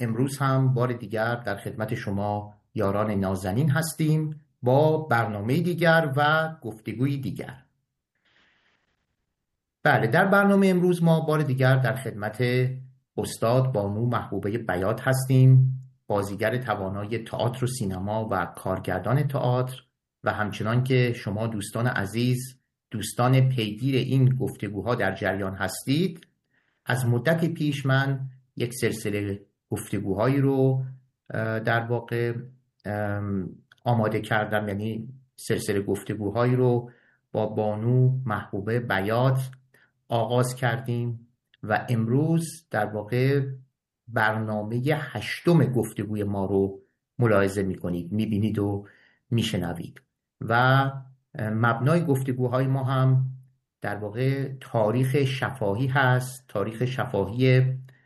امروز هم بار دیگر در خدمت شما یاران نازنین هستیم با برنامه دیگر و گفتگوی دیگر. بله، در برنامه امروز ما بار دیگر در خدمت استاد بانو محبوبه بیات هستیم، بازیگر توانای تئاتر و سینما و کارگردان تئاتر، و همچنان که شما دوستان عزیز، دوستان پیگیر این گفتگوها در جریان هستید، از مدت پیش من یک سلسله گفتگوهایی رو در واقع آماده کردم، یعنی سلسله گفتگوهایی رو با بانو محبوبه بیات آغاز کردیم و امروز در واقع برنامه 8 گفتگوی ما رو ملاحظه می‌کنید، می‌بینید و می‌شنوید. و مبنای گفتگوهای ما هم در واقع تاریخ شفاهی هست، تاریخ شفاهی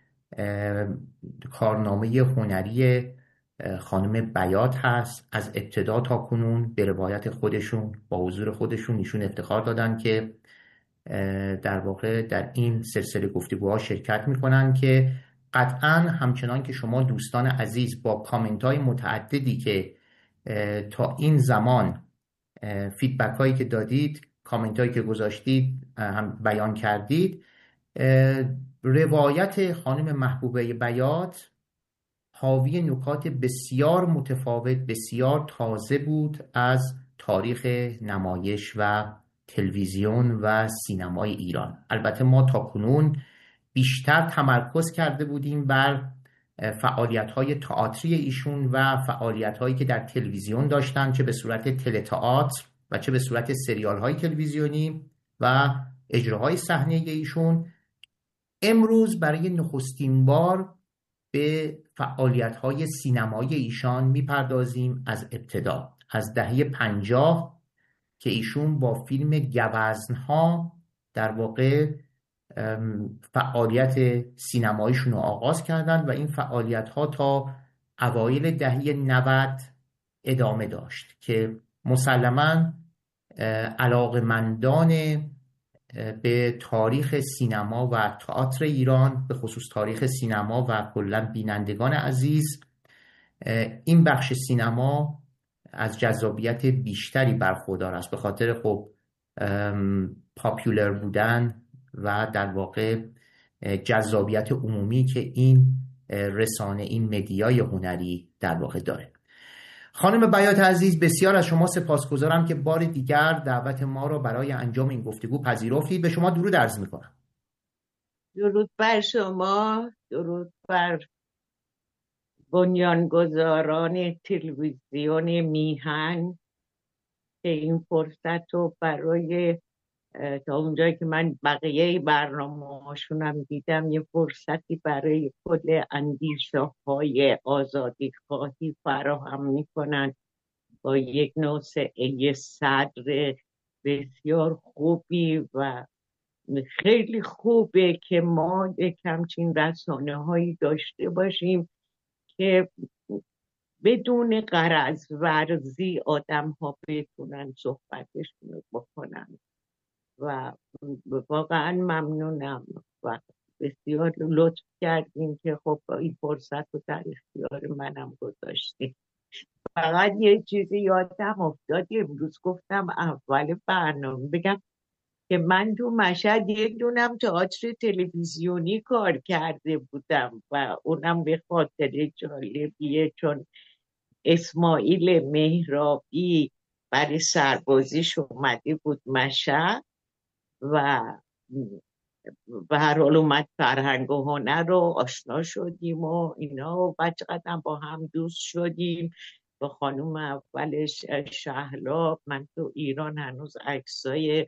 کارنامه هنری خانم بیات هست. از ابتدا تا کنون به روایت خودشون، با حضور خودشون، ایشون افتخار دادن که در واقع در این سلسله گفتگوها شرکت میکنن که قطعا همچنان که شما دوستان عزیز با کامنت های متعددی که تا این زمان فیدبک هایی که دادید، کامنت هایی که گذاشتید، هم بیان کردید، روایت خانم محبوبه بیات حاوی نکات بسیار متفاوت، بسیار تازه بود از تاریخ نمایش و تلویزیون و سینمای ایران. البته ما تاکنون بیشتر تمرکز کرده بودیم بر فعالیت‌های تئاتری ایشون و فعالیت‌هایی که در تلویزیون داشتن، چه به صورت تئاتر و چه به صورت سریال‌های تلویزیونی و اجراهای صحنه‌ای ایشون. امروز برای نخستین بار به فعالیت‌های سینمایی ایشان میپردازیم از ابتدا، از دهه 50 که ایشون با فیلم گوزن‌ها در واقع فعالیت سینماییشون رو آغاز کردن و این فعالیت‌ها تا اوایل دهه 90 ادامه داشت که مسلماً علاقه‌مندان به تاریخ سینما و تئاتر ایران، به خصوص تاریخ سینما و کلاً بینندگان عزیز، این بخش سینما از جذابیت بیشتری برخوردار است، به خاطر خب پاپولر بودن و در واقع جذابیت عمومی که این رسانه، این مدیای هنری در واقع داره. خانم بیات عزیز، بسیار از شما سپاسگزارم که بار دیگر دعوت ما را برای انجام این گفتگو پذیرفتید. به شما درود عرض میکنم. درود بر شما، درود بر بنیانگذاران تلویزیون میهن که این فرصت رو برای تا اونجایی که من بقیه برنامه‌هاشونم دیدم یه فرصتی برای کل اندیشه های آزادی خواهی فراهم میکنن با یک نوسعه صدر بسیار خوبی و خیلی خوبه که ما یک همچین رسانه هایی داشته باشیم که بدون غرض ورزی آدم ها بتونن صحبتشون رو بکنن و واقعا ممنونم و بسیار لطف کردیم که خب این فرصت رو در اختیار منم گذاشتیم. فقط یه چیزی یادم افتاد، امروز گفتم اول برنامه بگم که من تو مشهد یک دونم تئاتر تلویزیونی کار کرده بودم و اونم به خاطر جالبیه، چون اسماعیل مهرابی برای سربازیش اومده بود مشهد و به هر حال اومد فرهنگ و هنر رو آشنا شدیم و اینا و بچقدر با هم دوست شدیم. با خانوم اولش شهلا، من تو ایران هنوز عکسای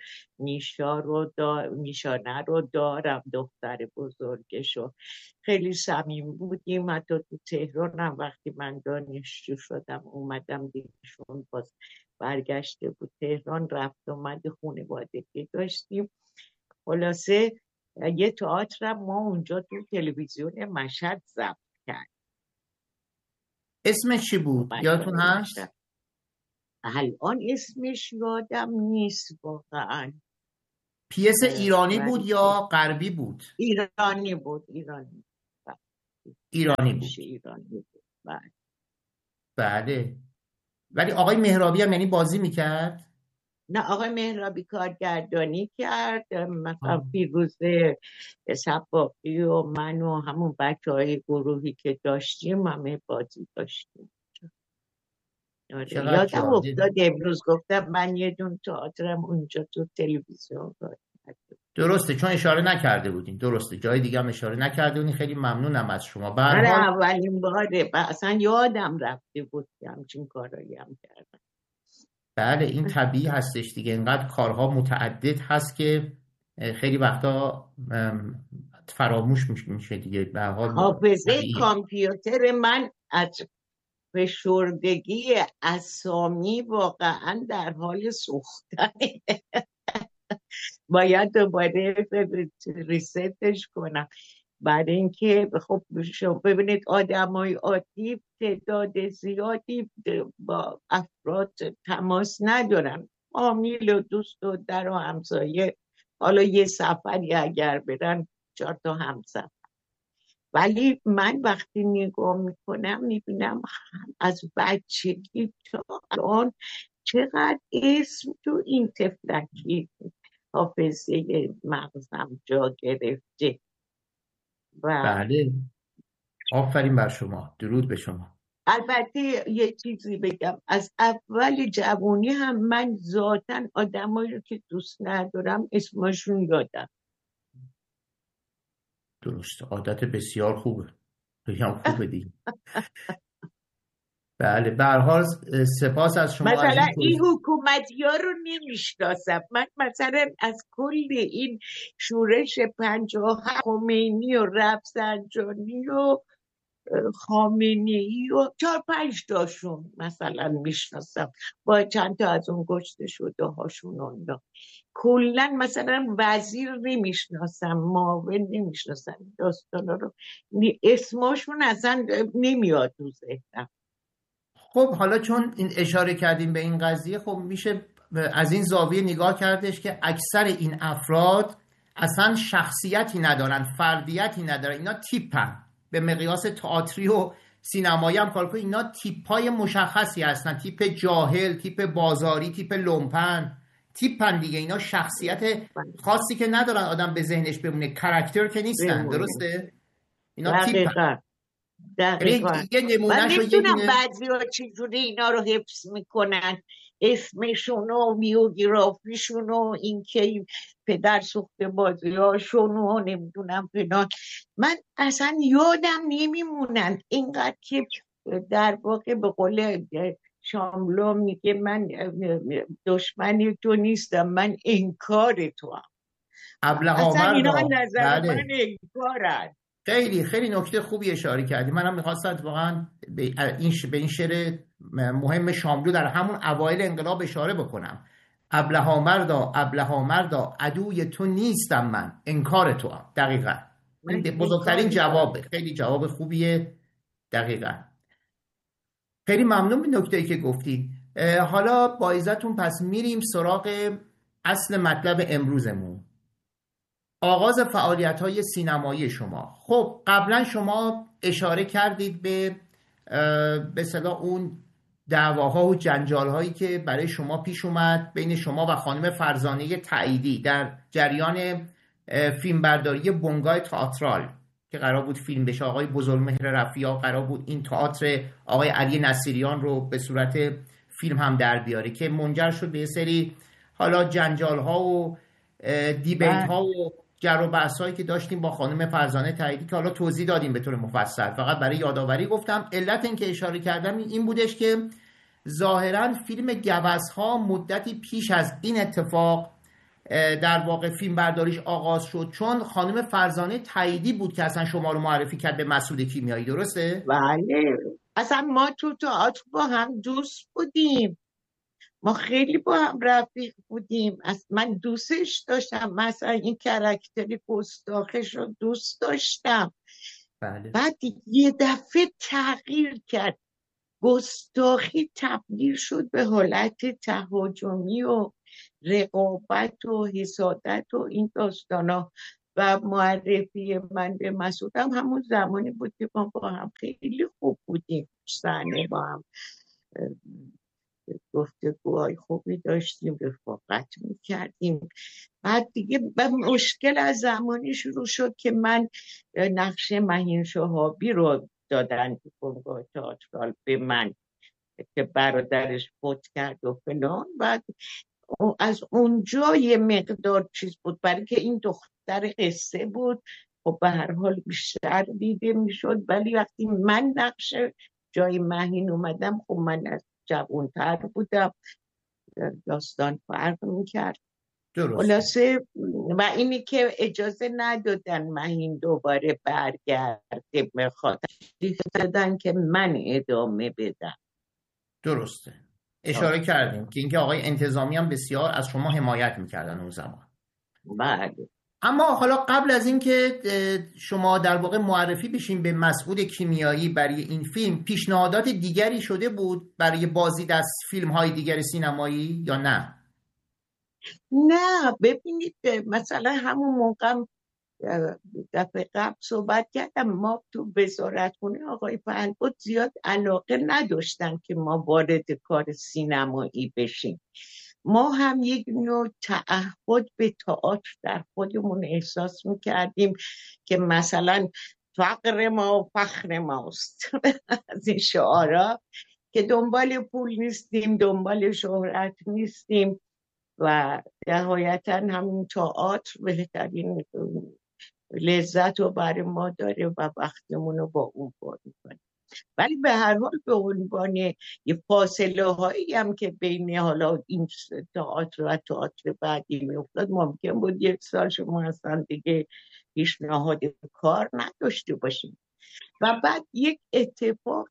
نیشانه رو دارم، دختر بزرگشو. خیلی صمیمی بودیم. حتی تو تهران هم وقتی من دانشجو شدم اومدم دیشون، باز برگشته بود تهران، رفت اومد خانوادگی داشتیم. خلاصه یه تئاتر ما اونجا تو تلویزیون مشهد ضبط کرد. اسمش چی بود؟ یادتون هست؟ الان اسمش یادم نیست واقعا. پیس ایرانی بود یا غربی بود؟ ایرانی بود. ایرانی همیشه بود. ایرانی بود. بله. بله. ولی آقای مهرابی هم یعنی بازی میکرد؟ نه، آقای مهرابی کارگردانی کرد، مثلا فیروزه سباقی و من و همون بچه های گروهی که داشتیم همه بازی داشتیم. آره، چقدر یادم جالب. افتاد امروز گفتم من یه دون تئاترم اونجا تو تلویزیون داشتم. درسته، چون اشاره نکرده بودین. درسته، جای دیگه هم اشاره نکرده بودین. خیلی ممنونم از شما. به هر آره، حال اولین باره اصلا یادم رفته بود که همچین کارایی هم کردم. بله، این طبیعی هستش دیگه. اینقدر کارها متعدد هست که خیلی وقتا فراموش میشه دیگه. به هر حال حافظه طبیعیه. کامپیوتر من از فشردگی اسامی واقعا در حال سوختنه. باید دوباره ریستش کنم. بعد اینکه خب ببینید آدمای عادی تعداد زیادی با افراد تماس ندارن، فامیل و دوست و در و همسایه، حالا یه سفری اگر برن 4 تا همسر. ولی من وقتی نگاه میکنم میبینم از بچگی تا الان چقدر اسم تو این تفلکی حافظه مغزم جا گرفته. و بله، آفرین بر شما، درود به شما. البته یه چیزی بگم، از اول جوانی هم من ذاتاً آدمایی رو که دوست ندارم اسمشون یادم. درسته، عادت بسیار خوبه. خیلی خوبه دیگه. بله، به هر حال سپاس از شما از مثلا این این توضیح. حکومتی ها رو نمیشناسم. من مثلا از کل این شورش 57 خمینی و رفسنجانی و خامنه‌ای و 4-5 تاشون مثلا میشناسم، با چند تا از اون گشته شده هاشون. اونا کلا مثلا وزیر نمیشناسم، معاون نمیشناسم، داستانا رو اسمشون اصلا نمیاد تو ذهنم. خب حالا چون این اشاره کردیم به این قضیه، خب میشه از این زاویه نگاه کردش که اکثر این افراد اصلا شخصیتی ندارن، فردیتی ندارن. اینا تیپن. به مقیاس تئاتری و سینمایی هم کار کنید، اینا تیپای مشخصی هستن. تیپ جاهل، تیپ بازاری، تیپ لومپن، تیپن دیگه. اینا شخصیت خاصی که ندارن آدم به ذهنش بمونه، کاراکتر که نیستن. بمونه. درسته؟ اینا تیپن. دقیقا یعنی دقیقا. یه من نمونهش رو یه نمیدونم دونه. بعضی ها چجوری اینا رو حفظ میکنن، اسمشون و بیوگرافیشون و اینکه پدر سوخته بازی هاشون و نمیدونم فلان. من اصلا یادم نمیمونن، اینقدر که در واقع به قول شاملو میگه من دشمنی تو نیستم، من انکار تو هم. ابله اصلا اینا مردا. نظر من بله، انکارن. خیلی خیلی نکته خوبی اشاره کردی. منم میخواستم واقعا به این شعر مهم شاملو در همون اوایل انقلاب اشاره بکنم. ابله مردا، ابله مردا، عدوی تو نیستم من، انکار تو هم. دقیقا این من بزرگترین انکار تو هم. جوابه. خیلی جواب خوبیه. دقیقا. خیلی ممنون به نکته‌ای که گفتید. حالا با عزتون پس میریم سراغ اصل مطلب امروزمون. آغاز فعالیت‌های سینمایی شما. خب قبلا شما اشاره کردید به اصطلاح اون دعواها و جنجال‌هایی که برای شما پیش اومد بین شما و خانم فرزانه تاییدی در جریان فیلمبرداری بنگاه تئاترال که قرار بود فیلم بشه. آقای بزرگمهر رفیع قرار بود این تئاتر آقای علی نصیریان رو به صورت فیلم هم در بیاره که منجر شد به یه سری حالا جنجال‌ها و دیبیت ها و جر و بحث هایی که داشتیم با خانم فرزانه تاییدی که حالا توضیح دادیم به طور مفصل. فقط برای یادآوری گفتم. علت این که اشاره کردم این بودش که ظاهرا فیلم گوزها مدتی پیش از این اتفاق در واقع فیلم برداریش آغاز شد، چون خانم فرزانه تاییدی بود که اصلا شما رو معرفی کرد به مسعود کیمیایی. درسته؟ بله، اصلا ما تو تئاتر با هم دوست بودیم، ما خیلی با هم رفیق بودیم. من دوستش داشتم، مثلا این کرکتری گستاخش رو دوست داشتم. بله. بعد یه دفعه تغییر کرد، گستاخی تبدیل شد به حالت تهاجمی و رقابت و حسادت و این داستانا. و معرفی من به مسعودم همون زمانی بود که ما با هم خیلی خوب بودیم، صحنه با هم گفتگوهای خوبی داشتیم، رفاقت میکردیم. بعد دیگه مشکل از زمانی شروع شد که من نقش مهین شهابی رو دادن تو بنگاه تئاترال به من که برادرش فوت کرد و فلان. بعد از اونجا یه مقدار چیز بود، برای که این دختر قصه بود، خب به هر حال بیشتر دیده میشد. ولی وقتی من نقش جای مهین اومدم، خب من از جوانتر بودم، داستان فرق میکرد. درست. خلاصه و اینی که اجازه ندادن مهین دوباره برگرده، به خاطر دادن که من ادامه بدم. درسته. اشاره کردیم که اینکه آقای انتظامی هم بسیار از شما حمایت میکردن اون زمان. بله. اما حالا قبل از اینکه شما در واقع معرفی بشین به مسعود کیمیایی برای این فیلم، پیشنهادات دیگری شده بود برای بازی در فیلم های دیگر سینمایی یا نه؟ نه ببینید، مثلا همون موقع دفعه قبل صحبت کردم، ما تو وزارتخونه آقای پهلوان زیاد علاقه نداشتن که ما وارد کار سینمایی بشیم. ما هم یک نوع تعهد به تئاتر در خودمون احساس میکردیم که مثلا فقر ما فخر ماست از این شعارا، که دنبال پول نیستیم، دنبال شهرت نیستیم و نهایتا همین تئاتر بهترین لذت رو برای ما داره و وقتمون رو با اون پر میکنیم. ولی به هر حال به عنوان یه فاصله هایی هم که بین حالا این تئاتر و تئاتر بعدی میافتاد، ممکن بود یک سال شما اصلا دیگه پیشنهاد کار نداشته باشیم. و بعد یک اتفاق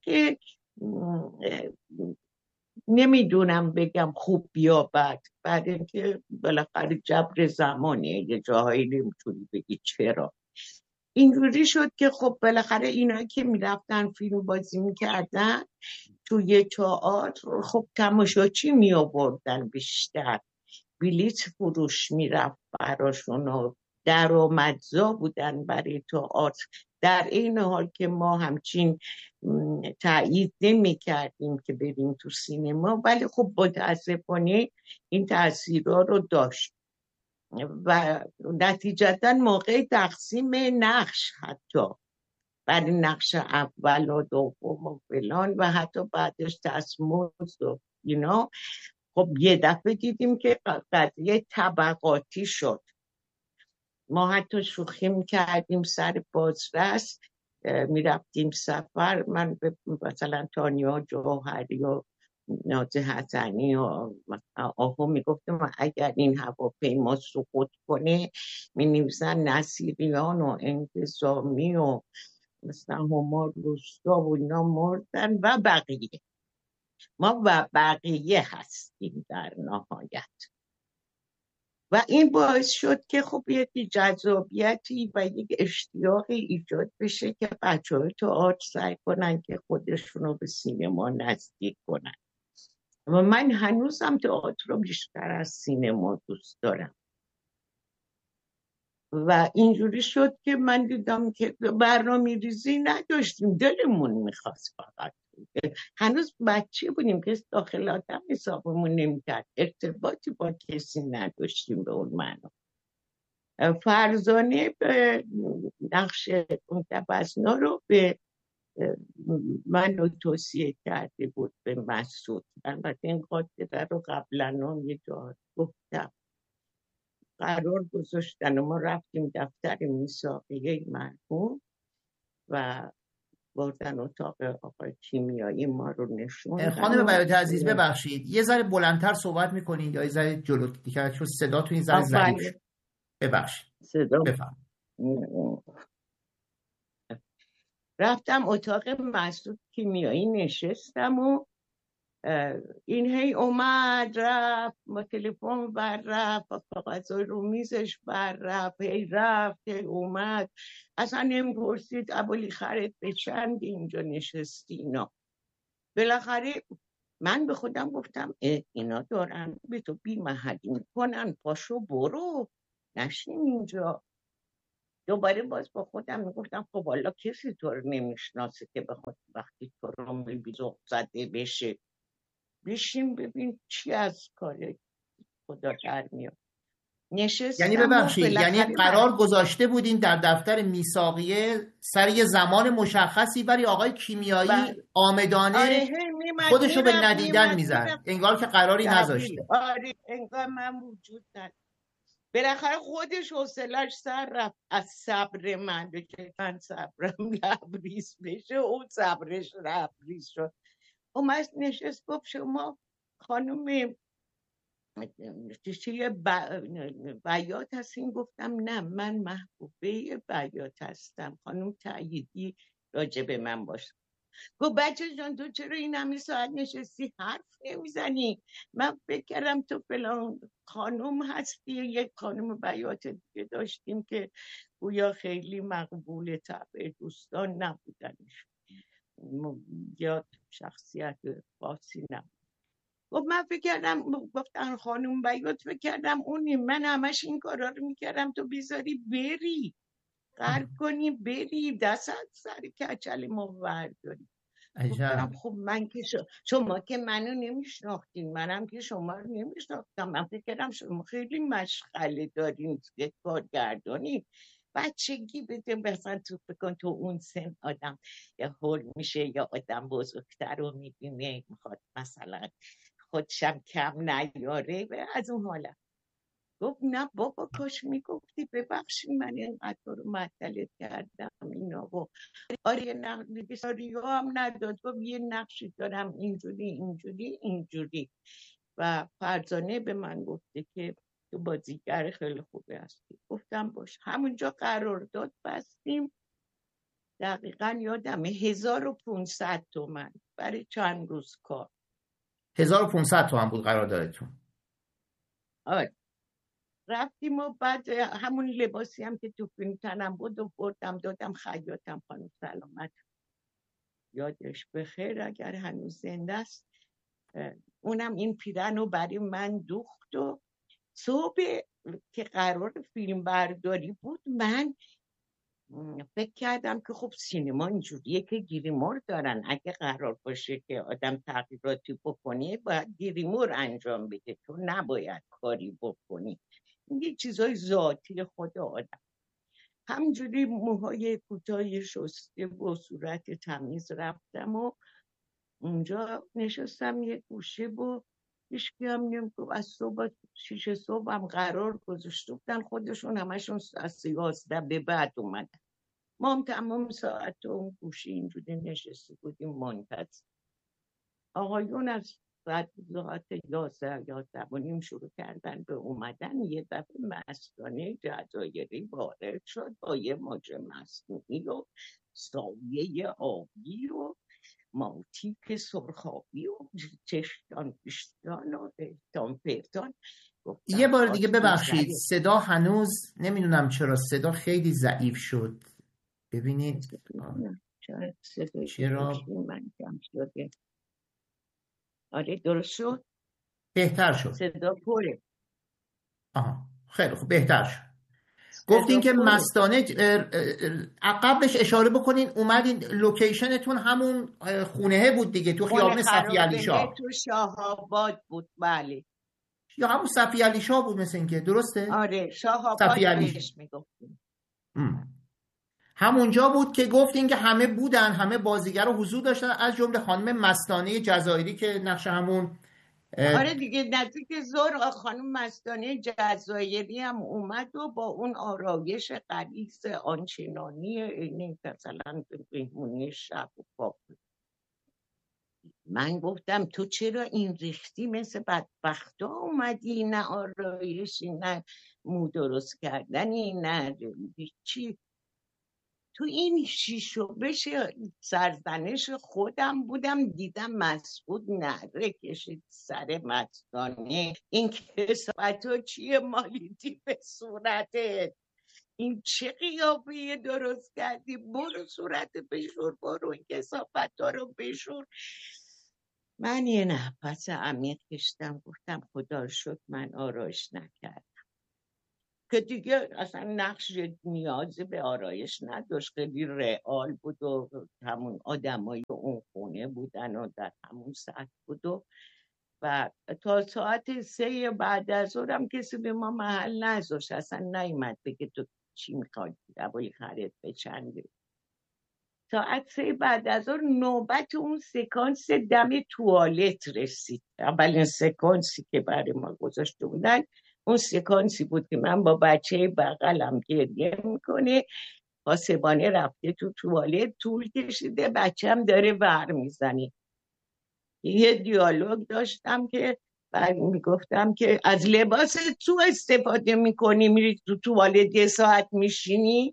نمیدونم بگم خوب یا بد، بعد اینکه بالاخره جبر زمانه، یه جاهایی نمیتونی بگی چرا اینجوری شد که خب بالاخره اینا که میرفتن فیلم بازی میکردن توی تئاتر، خب تماشاچی میآوردن بیشتر، بلیت فروش میرفت براشون و درآمدزا بودن برای تئاتر، در این حال که ما همچین تأیید نمی کردیم که بریم تو سینما. ولی خب متاسفانه این تأثیرها رو داشت و نتیجتا موقع تقسیم نقش، حتی برای نقش اول و دوم و فلان و حتی بعدش دستمزد و اینا، خب یه دفعه دیدیم که قضیه طبقاتی شد. ما حتی شوخی میکردیم سر بازرس میرفتیم سفر، من به مثلا تانیا جوهری و نازه حسنی و آهو میگفتم اگر این هواپیما سقوط کنه مینویسن نصیریان و انتظامی و مثلا همار روستا و اینا مردن و بقیه. ما و بقیه هستیم در نهایت. و این باعث شد که خب یک جذابیتی و یک اشتیاقی ایجاد بشه که بچه‌های تئاتر سعی کنن که خودشونو به سینما نزدیک کنن. و من هنوزم تئاتر رو بیشتر از سینما دوست دارم. و اینجوری شد که من دیدم که برنامه ریزی نداشتیم، دلمون میخواست فقط. هنوز بچه بودیم که داخل آدم حسابمون نمیکرد، ارتباطی با کسی نداشتیم به اون معنا. فرزانه به نقش اون تبسنا رو به من توصیه کرده بود به مسعود. البته این قاطعه رو قبلا هم یه جا گفتم. قرار گذاشتن و ما رفتیم دفتر میثاقیه مرحوم و بردن اتاق آقای کیمیایی ما رو نشون. خانم بیات عزیز ببخشید یه ذره بلندتر صحبت میکنید یا یه ذره جلوتر، چون صدا تو این ذره ضعیف. ببخشید صدا بفهم. رفتم اتاق مسعود کیمیایی نشستم و این هی اومد رفت، با تلفن بر رفت، با کاغذهای رو میزش بر رفت، هی رفت هی اومد، اصلا نمیپرسید ابولی خرت به چند اینجا نشستی اینا. بالاخره من به خودم گفتم اینا دارن به تو بی محلی میکنن، پاشو برو نشین اینجا. دوباره باز با خودم میگفتم خب حالا کسی تو رو نمیشناسه که بخواد وقتی تو رو میبینی ذوق زده بشه. بشین ببین چی از کار خدا در میاد. یعنی نشستم و ببخشید، یعنی بالاخره قرار گذاشته بودین در دفتر میثاقیه سر یه زمان مشخصی، ولی آقای کیمیایی آره آمدانه هی میمد خودشو به میرفت ندیدن میمد میزد، میرفت. انگار که قراری دقیق نذاشته. آره انگار من وجود ندارم. بالاخره خودش حوصلش سر رفت از صبر من، که من صبرم لبریز بشه اون صبرش لبریز شد. اومد نشست گفت شما خانم چیه بیات هستین؟ گفتم نه من محبوبه بیات هستم. خانم تأییدی راجع به من باشه. گفت بچه جان تو چرا این همه ساعت نشستی حرف نمیزنی؟ من فکر کردم تو فلان خانم هستی. یک خانم بیات دیگه داشتیم که گویا خیلی مقبول طبع دوستان نبودنش یا شخصیت خاصی نبود. گفت من فکر کردم، گفتن خانم بیات فکر کردم اونی. من همش این کارا رو میکردم تو بیزاری بری قرب کنی بری دست سر کچل ما برداری. عجب. گفتم خب من که شما که منو نمیشناختین، منم که شما رو نمیشناختم. من فکر کردم شما خیلی مشغله دارین که کارگردانی بچگی بده. مثلا تو بکن تو اون سن آدم یا هول میشه یا آدم بزرگتر رو میبینه میخواد مثلا خودشم کم نیاره و از اون حالا. گفت نه بابا کاش میگفتی ببخشید من اینقدر رو معطلت کردم اینا. و آره نقصی هم نداد. گفت یه نقشی دارم اینجوری اینجوری اینجوری. و فرزانه به من گفته که تو بازیگر خیلی خوبه هستی. گفتم باش. همونجا قرارداد بستیم. دقیقا یادمه 1500 تومن برای چند روز کار. 1500 تومن بود قراردادتون؟ آره رفتیم و بعد همون لباسی هم که تو فیلم تنم بود و بردم دادم خیاطم. خانم سلامت یادش بخیر اگر هنوز زنده است، اونم این پیرن رو برای من دوخت. و صبح که قرار فیلم برداری بود من فکر کردم که خب سینما اینجوریه که گیریمور دارن، اگه قرار باشه که آدم تغییراتی بکنه باید گیریمور انجام بده، تو نباید کاری بکنی. یه چیزای ذاتی خود آدم. همجوری موهای کوتاه شسته و صورت تمیز رفتم و اونجا نشستم یه گوشه و هیچکی هم نمیگفت. از صبح 6 صبح هم قرار گذاشته بودن خودشون، همشون از 11 به بعد اومدن. ما هم تمام ساعت اون گوشه اینجوری نشسته بودیم منتظر. آقایون از بعد ساعت 11 شروع کردن به اومدن. یه دفعه مستانه جزایری وارد شد با یه ماژ مصنوعی و سایه آبی و ماوتیک سرخابی و چشتان پیشتان و احتان پرتان. یه گفتم بار دیگه خاک تو ببخشید، سرت. صدا هنوز نمیدونم چرا صدا خیلی ضعیف شد. ببینید شاید صدای چرا. گوشی من کم شده. آره درست شد. بهتر شد. صدا پره. آها خیلی خوب، بهتر شد. گفتین صدا که پره. مستانه قبلش اشاره بکنین اومدین لوکیشنتون همون خونه بود دیگه، تو خونه خیابون صفی علی خرابه شاه، تو شاه آباد بود. بله یا همون صفی علی شاه بود مثل اینکه، درسته؟ آره شاه صفی آباد علی شاه. بهش میگفتیم. همونجا بود که گفتین که همه بودن، همه بازیگر و حضور داشتن، از جمله خانم مستانه جزایری که نقش همون آره دیگه نزدیک ظهر خانم مستانه جزایری هم اومد و با اون آرایش غلیظ آنچنانی اینه مثلا بهمونی شب و پاپ. من گفتم تو چرا این ریختی مثل بدبختا اومدی؟ نه آرایشی نه مو درست کردنی نه چی. تو این شیشو بشه سرزنش خودم بودم دیدم مسعود نره کشید سر مستانه. این کسافت ها چیه مالیدی به صورتت؟ این چه قیافه درست کردی؟ برو صورت بشور، برو این کسافت ها رو بشور. من یه نفس عمیق کشیدم گفتم خدا رو شکر من آرایش نکردم. که دیگه اصلا نقش نیازی به آرایش نداشت، خیلی رئال بود و همون آدمایی که اون خونه بودن و در همون سطح بود و تا ساعت 3 بعد از ظهرم کسی به ما محل نذاشت، اصلا نیومد بگه تو چی میخواد دوای خرید بچنده. ساعت 3 بعد از ظهر نوبت اون سکانس دم توالت رسید. اولین سکانسی که برای ما گذاشته بودن اون سکانسی بود که من با بچه بغلم گریه میکنه، پاسبانه رفته تو توالت، طول کشیده، بچه‌م داره ور میزنه. یه دیالوگ داشتم که بعد میگفتم که از لباس تو استفاده میکنی میری تو توالت 1 ساعت میشینی.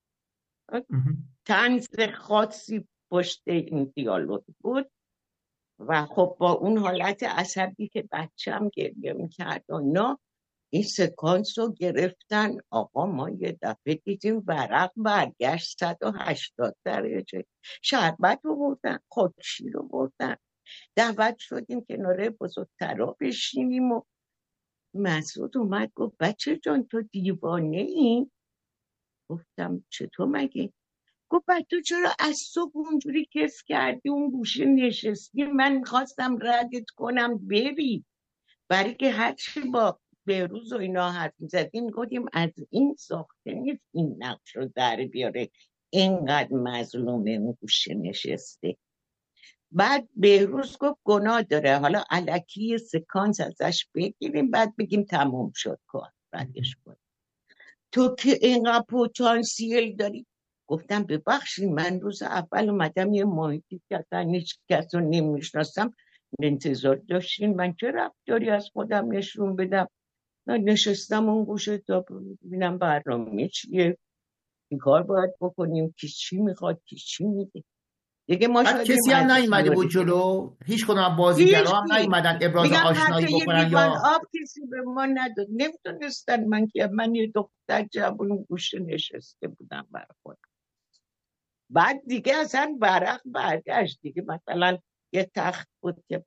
طنز خاصی پشت این دیالوگ بود و خب با اون حالت عصبی که بچه‌م گریه میکرد و نه، این سکانس رو گرفتن. آقا ما یه دفعه دیدیم ورق برگشت 180 درجه، شربت رو بردن، خودشی رو بردن، دعوت شدیم کناره بزرگترا بشینیم و مسعود اومد گفت بچه جان تو دیوانه ای؟ گفتم چطور مگه؟ گفت تو چرا از صبح اونجوری کس کردی اون گوشه نشستی؟ من میخواستم ردت کنم بری، برای که هرچی با بهروز و اینا حرف میزدیم گفتیم از این ساخته نیست این نقش رو در بیاره، اینقدر مظلومه اون گوشه نشسته. بعد بهروز گفت گناه داره، حالا الکی سکانس ازش بگیریم بعد بگیم تموم شد کار، بعدش کن. تو که اینقدر پتانسیل داری. گفتم ببخشید من روز اول اومدم یه محیطی که اصلا هیچ کس رو نمیشناسم، انتظار داشتین من چه رفتاری از خودم نشون بدم؟ من نشستم اون گوشه تا ببینم برنامه چیه، این کار باید بکنیم، کی چی میخواد کی چی میگه. دیگه ما بعد شدیم کسی هم نیومده بود جلو؟ هیچ کدوم از بازیگرا هم نیومدن ابراز میگم آشنایی حتی یه بکنن لیوان یا آب کسی به ما نداد، نمیتونستن. من یه دختر جوون گوشه نشسته بودم برای خودم. بعد دیگه اصلا ورق برگشت دیگه، مثلا یه تخت بود که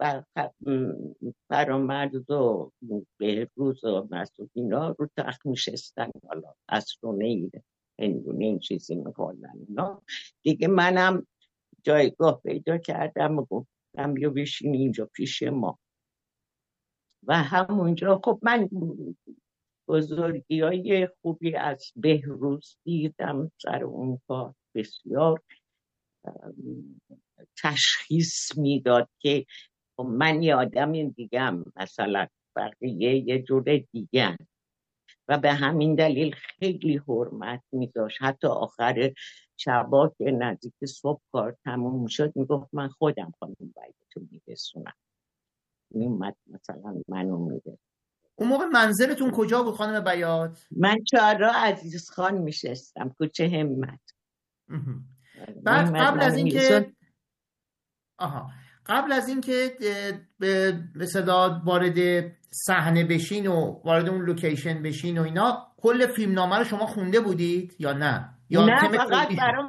فرامرز و بهروز و مسعود اینا رو تخت میشستن، حالا اسرونه هندونه این چیزی میخوردن اینا دیگه. منم جایگاه پیدا کردم و گفتم بیا بشینی اینجا پیش ما و همونجا خب من بزرگی های خوبی از بهروز دیدم سر اون کار، بسیار تشخیص میداد که من یه آدم دیگم، مثلا بقیه یه جور دیگه و به همین دلیل خیلی حرمت میداشت. حتی آخر شبا که نزدیک صبح کار تموم شد میگفت من خودم خانم بایدتو میرسونم، میومد مثلا منو میده. اون موقع منزلتون کجا بود خانم بیات؟ من چهارراه عزیز خان میشستم، کوچه همت. بعد قبل از اینکه به صدا وارد صحنه بشین و وارد اون لوکیشن بشین و اینا، کل فیلمنامه رو شما خونده بودید یا نه؟ یا نه فقط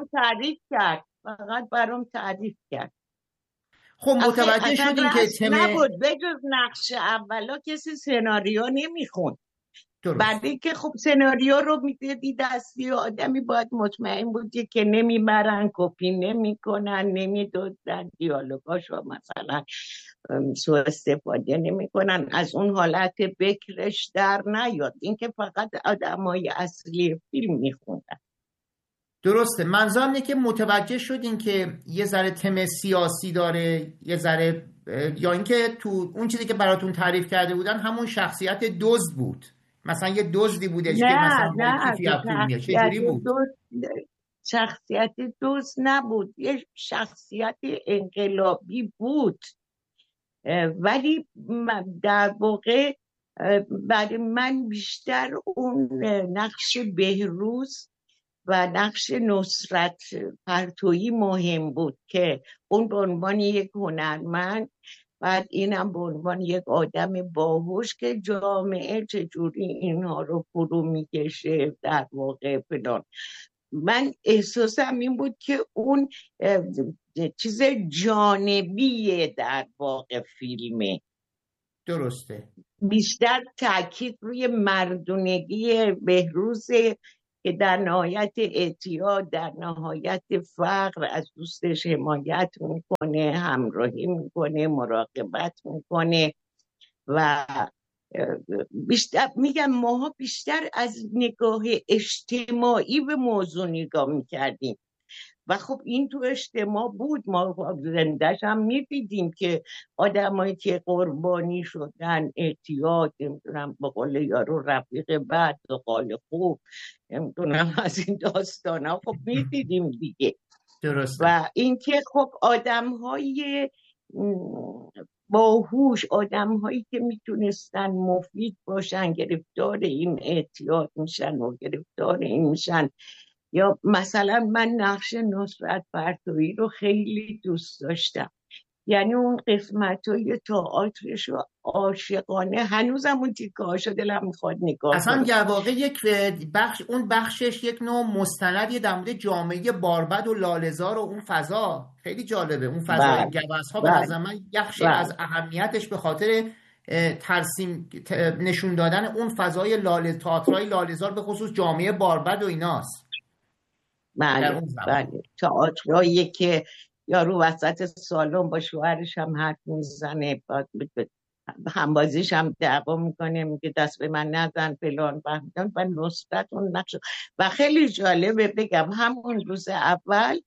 برام تعریف کرد. خب متوجه شدین که نبود بجز نقش اولا کسی سناریو نمیخوند. بعدی که خب سناریو رو میدیدی دستی آدمی باید مطمئن بودی که نمیبرن، کپی نمیکنن، نمیدوزن، دیالوگاشو مثلا سوء استفاده نمیکنن، از اون حالت بکرش در نیاد. این که فقط آدمای اصلی فیلم میخوندن. درسته. منظورم اینه که متوجه شدین که یه ذره تم سیاسی داره، یه ذره، یا اینکه تو اون چیزی که براتون تعریف کرده بودن همون شخصیت دزد بود، مثلا یه دزدی بودش که مثلا موتیفی از فیلمیه، چجوری بود؟ شخصیت دزد نبود، یه شخصیت انقلابی بود، ولی در واقع برای من بیشتر اون نقش بهروز و نقش نصرت پرتویی مهم بود که اون به عنوان یک هنرمند، بعد اینم به عنوان یک آدم باهوش که جامعه چجوری اینها رو فرو میکشه در واقع فلان. من احساسم این بود که اون چیز جانبیه در واقع فیلمه درسته. بیشتر تاکید روی مردونگی بهروز که در نهایت اعتیاد، در نهایت فقر از دوستش حمایت میکنه، همراهی میکنه، مراقبت میکنه و بیشتر میگم ماها بیشتر از نگاه اجتماعی به موضوع نگاه میکردیم و خب این تو اجتماع بود. ما زندهش هم میدیدیم که آدمایی که قربانی شدن اعتیاد، نمیدونم به قول یارو رفیق بد و قال خوب، نمیدونم از این داستان ها خب میدیدیم دیگه. درسته. و اینکه خب آدمهای باهوش، آدمهایی که میتونستن مفید باشن گرفتار این اعتیاد میشن و گرفتار این میشن. یا مثلا من نقش نصرت پرتویی رو خیلی دوست داشتم، یعنی اون قسمت‌های تئاترش رو عاشقانه، هنوزم اون تیکه‌هاشو دلم میخواد نگاه اصلا کنم. در واقع یک بخش، اون بخشش یک نوع مستندی در مورد جامعه باربد و لاله‌زار و اون فضا خیلی جالبه. اون فضای گوزها به نظر من بخشی از اهمیتش به خاطر ترسیم نشون دادن اون فضای تئاترای لاله‌زار به خصوص جامعه باربد و ایناست. بله بله، تئاترایی که یارو وسط سالن با شوهرش هم حرف میزنه، همبازیش هم دعوا میکنه، میگه دست به من نزن فلان فهمیدن و نصرت اون نقش. و خیلی جالبه بگم همون روز اول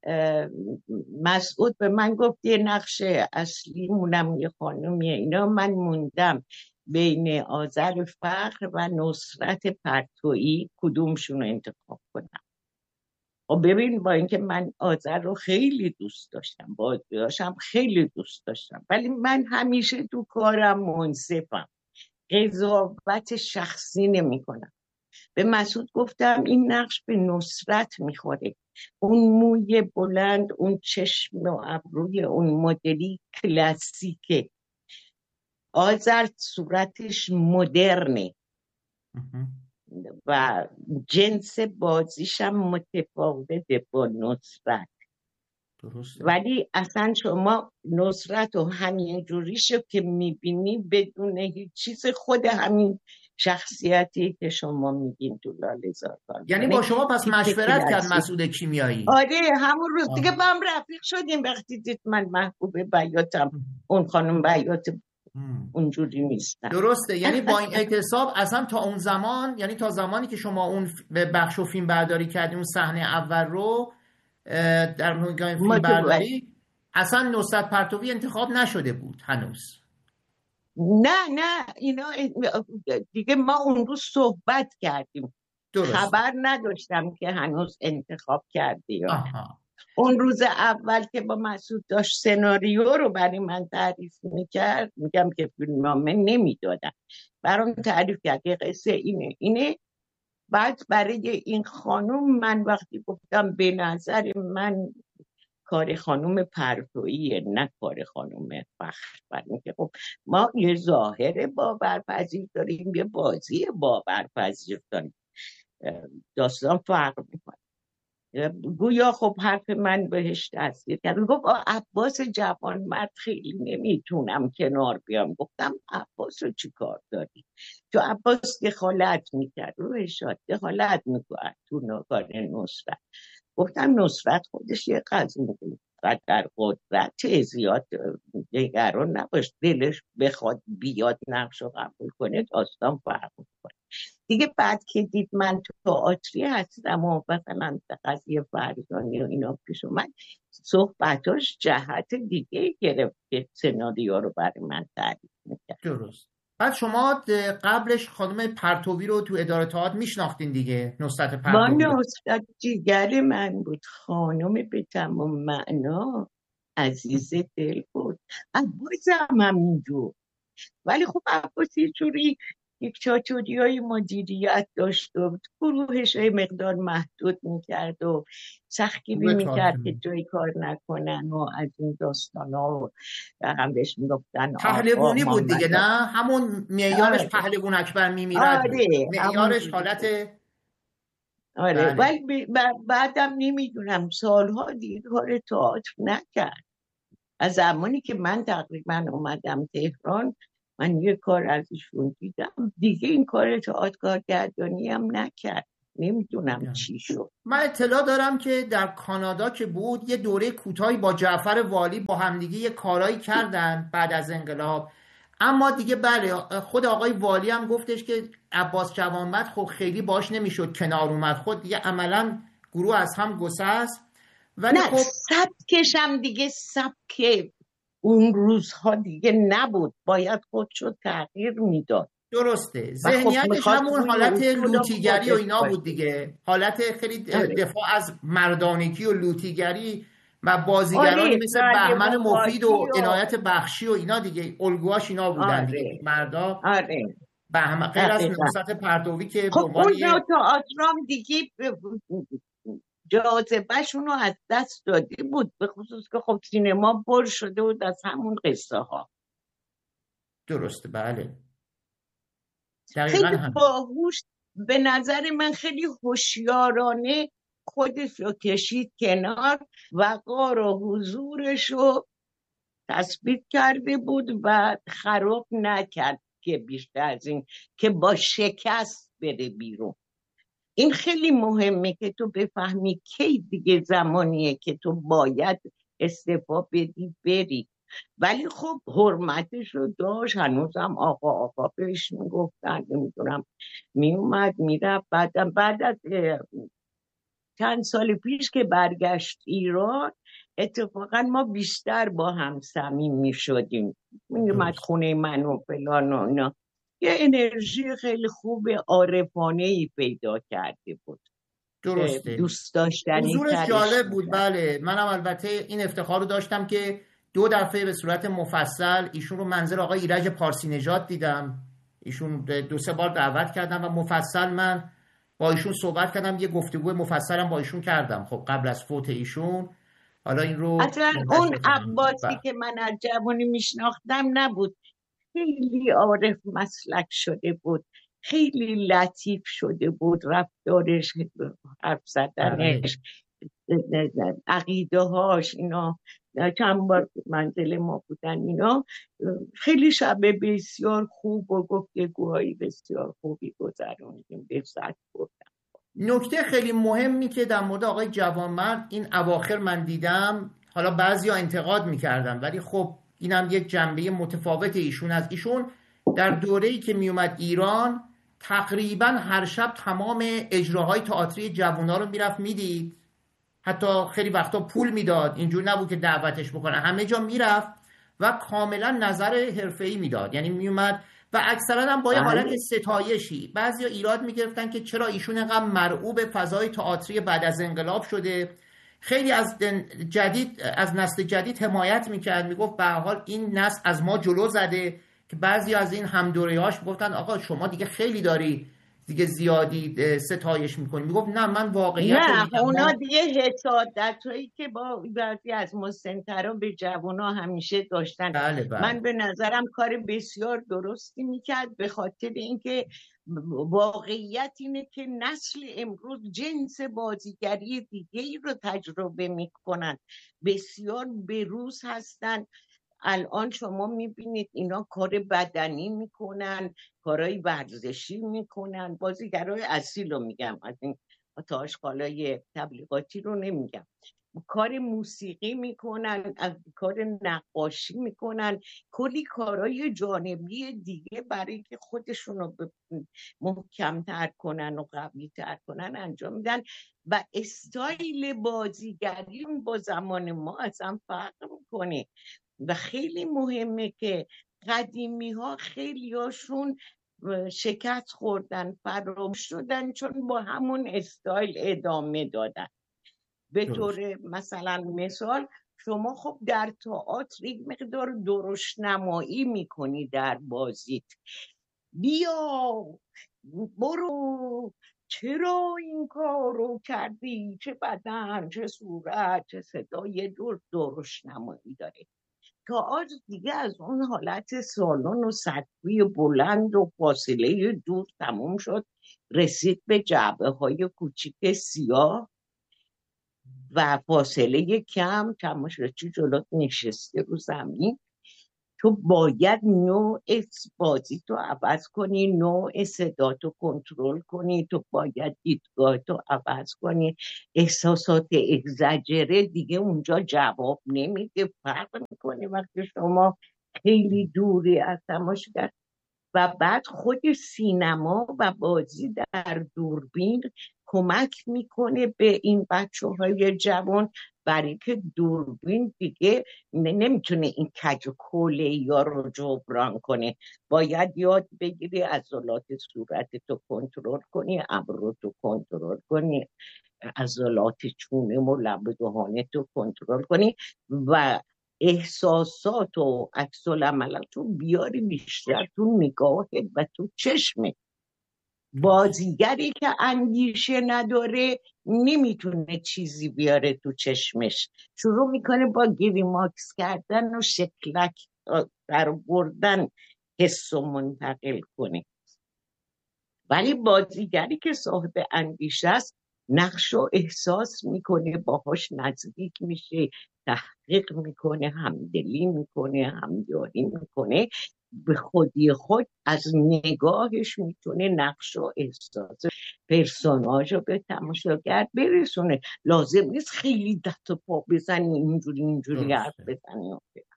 مسعود به من گفت یه نقش اصلی مونم یه خانومیه، اینا من موندم بین آذر فقر و نصرت پرتویی کدومشون رو انتخاب کنم. و ببین با اینکه من آذر رو خیلی دوست داشتم، بازیاشم خیلی دوست داشتم، ولی من همیشه تو کارم منصفم، قضاوت شخصی نمی کنم. به مسعود گفتم این نقش به نصرت میخوره، اون موی بلند، اون چشم و ابروی اون مدلی کلاسیکه. آذر صورتش مدرنه و جنس بازیشم متفاوته با نصرت. درسته. ولی اصلا شما نصرت و همین جوریشو که میبینی بدون هیچ چیز خود همین شخصیتی که شما میگین تو لاله‌زار. یعنی با شما پس مشورت کرد مسعود کیمیایی؟ آره همون روز دیگه با هم رفیق شدیم وقتی دید من محبوب بیاتم، اون خانم بیات اونجوری نیستن. درسته. یعنی با این اعتصاب اصلا تا اون زمان، یعنی تا زمانی که شما اون بخش و فیلم برداری کردیم، اون صحنه اول رو در نگاه فیلم برداری، اصلا نصرت پرتویی انتخاب نشده بود هنوز؟ نه اینا دیگه ما اون روز صحبت کردیم. درست. خبر نداشتم که هنوز انتخاب کردی. اون روز اول که با مسعود داشت سناریو رو برای من تعریف میکرد، میگم که فیلمنامه نمیدادم، برام تعریف کرد که قصه اینه. بعد برای این خانوم من وقتی گفتم به نظر من کار خانوم پرتوییه نه کار خانوم فخر، برای اینکه خب ما یه ظاهر باورپذیر داریم، یه بازی باورپذیر داریم، داستان فرق میکنه. گویا خب حرف من بهش تاثیر کرد. گفت عباس جوان مرد خیلی نمیتونم کنار بیام. گفتم عباس رو چی کار داری؟ تو عباس دخالت میکرد، روحشات دخالت میکرد تو کار نصرت. گفتم نصرت خودش یه قدر قدرت زیاد نگران نباش، دلش بخواد بیاد نقش رو قبول کنه داستان فرق میکنه دیگه. بعد که دید من تئاتری هستم و مثلا قضیه فرزانه و اینا پیش اومد، صحبتاش جهت دیگه گرفت که سناریو رو برای من تعریف میکرد. درست. بعد شما قبلش خانم پرتویی رو تو اداره تئاتر میشناختین دیگه؟ نصرت پرتویی با نصرت جیگر من بود، خانم به تمام معنا، عزیز دل بود. عباس هم همینجور، ولی خب عباس یه جوری یک چاچوری های مدیریت داشت و گروهش های مقدار محدود میکرد و سختگیری میکرد که جایی کار نکنن و از این داستان ها هم بهش میگفتن پهلوانی بود دیگه، نه؟ همون معیارش پهلوان اکبر میمیرد. معیارش حالت آره. ولی بعدم نمیدونم سالها دیگه کار تئاتر نکرد. از زمانی که من تقریبا اومدم تهران من یه کار از ایشون دیدم دیگه، این کار تئاتر کارگردانی هم نکرد. نمیدونم چی شد. من اطلاع دارم که در کانادا که بود یه دوره کوتاهی با جعفر والی با همدیگه یه کارایی کردن بعد از انقلاب، اما دیگه بله خود آقای والی هم گفتش که عباس جوانمرد خب خیلی باش نمیشد کنار اومد، خود دیگه عملا گروه از هم گسست. ولی نه خب سبکش هم دیگه سبک اون روزها دیگه نبود، باید خودشو تغییر میداد. درسته، و خب ذهنیتش میخواست همون روی حالت اصول لوتیگری و خودش اینا بود باشه. دیگه، حالت خیلی آره. دفاع از مردانگی و لوتیگری و بازیگرانی آره مثل رده بهمن و مفید قاطی و عنایت بخشی و اینا دیگه، الگوهاش اینا بودن دیگه آره مردا. آره بهمن غیر از دقیقا. نوست پرتوی که به خب عنوان اون یه تئاترام دیگه جاذبه‌شون رو از دست داده بود، به خصوص که خب سینما پر شده بود از همون قصه ها. درسته بله دقیقا خیلی هم. باهوش، به نظر من خیلی هوشیارانه خودش رو کشید کنار، وقار و حضورش رو تثبیت کرده بود و خراب نکرد که بیشتر از این که با شکست بره بیرون. این خیلی مهمه که تو بفهمی کی دیگه زمانیه که تو باید استعفا بدی بری. ولی خب حرمتش رو داشت، هنوزم آقا بهش میگفتن، نمیدونم میومد میرفت. بعد از چند سال پیش که برگشت ایران، اتفاقا ما بیشتر با هم صمیم میشدیم، میومد درست خونه من و فلان و اینا، یه انرژی خیلی خوب عارفانه‌ای پیدا کرده بود که درسته دوست داشتنی حضورش ترش جالب بود. می‌کرد. بله منم البته این افتخار رو داشتم که 2 دفعه به صورت مفصل ایشون رو منزل آقای ایرج پارسی نژاد دیدم. ایشون 2-3 بار دعوت کردم و مفصل من با ایشون صحبت کردم، یه گفتگو مفصلم با ایشون کردم خب قبل از فوت ایشون. حالا این رو اصلا اون منتشر خواهم عباسی کرد. که من از جوانی میشناختم نبود، خیلی عارف مسلک شده بود، خیلی لطیف شده بود، رفتارش، حرف بله زدنش، عقیده هاش اینا. چند بار منزل ما بودن اینا، خیلی شب بسیار خوب و گفتگوهای بسیار خوبی گذروندیم، لذت بردم. نکته خیلی مهمی که در مورد آقای جوانمرد این اواخر من دیدم، حالا بعضیا انتقاد میکردن ولی خب اینم یک جنبه متفاوت ایشون، از ایشون در دوره‌ای که میومد ایران تقریبا هر شب تمام اجراهای تئاتری جوونا رو میرفت میدید، حتی خیلی وقتا پول میداد، اینجور نبود که دعوتش بکنه، همه جا میرفت و کاملا نظر حرفه‌ای میداد، یعنی میومد و اکثرا هم با یه حالت بله ستایشی. بعضیا ایراد میگرفتن که چرا ایشون انقدر مرعوب فضای تئاتری بعد از انقلاب شده. خیلی از نسل جدید حمایت میکرد، میگفت به هر حال این نسل از ما جلو زده، که بعضی از این همدوره‌هاش میگفتن آقا شما دیگه خیلی داری دیگه زیادی ستایش میکنی. میگفت نه من واقعیت رو نه، میگم، اونا ما دیگه حسادت هایی که با بعضی از مسنترا به جوانا همیشه داشتن. بله من بله به نظرم کار بسیار درستی میکرد، به خاطر اینکه واقعیت اینه که نسل امروز جنس بازیگری دیگه ای رو تجربه میکنن، بسیار بروز هستن. الان شما میبینید اینا کار بدنی میکنن، کارهای ورزشی میکنن، بازیگرای اصیل رو میگم، از این تا آشغالای تبلیغاتی رو نمیگم، کار موسیقی میکنن، از کار نقاشی میکنن، کلی کارهای جانبی دیگه برای اینکه خودشون رو محکمتر کنن و قوی‌تر کنن انجام میدن. و استایل بازیگری با زمان ما اصلا فرق میکنه و خیلی مهمه که قدیمی ها خیلی هاشون شکست خوردن، فراموش شدن، چون با همون استایل ادامه دادن. به درست طور مثلا مثال شما خب در تئاتر یک مقدار درشت‌نمایی میکنی در بازیت، بیا برو، چرا این کارو کردی، چه بدن، چه صورت، چه صدا، یه دور درشت‌نمایی داره. تئاتر دیگه از اون حالت سالن و سطحی بلند و فاصله دور تموم شد، رسید به جعبه های کوچیک سیاه و فاصله کم، تماشاچی جلوت نشسته رو زمین تو باید نوع بازی تو عوض کنی، نوع صدا تو کنترل کنی، تو باید دیدگاه تو عوض کنی. احساسات اگزاجره دیگه اونجا جواب نمیده. فرق میکنه وقتی شما خیلی دوری از تماشاگر. و بعد خود سینما و بازی در دوربین کمک میکنه به این بچه‌های جوان، برای که دوربین دیگه نمیتونه این کج و کوله‌ای رو جبران کنه. باید یاد بگیری عضلات صورت تو کنترل کنی، ابرو تو کنترل کنی، عضلات چونه و لب و دهان تو کنترل کنی و احساسات و عکس العملات تو بیاری بیشتر تو نگاهت و تو چشمت. بازیگری که اندیشه نداره نمیتونه چیزی بیاره تو چشمش، شروع میکنه با گریماکس کردن و شکلک در بردن حس و منتقل کنه. ولی بازیگری که صاحب اندیشه است نقش و احساس میکنه، باهاش نزدیک میشه، تحقیق میکنه، همدلی میکنه، همداری میکنه، به خودی خود از نگاهش میتونه نقش و احساس پرسوناژ رو به تماشاگر برسونه. لازم نیست خیلی دست و پا بزنی، اینجوری حرف بزنی.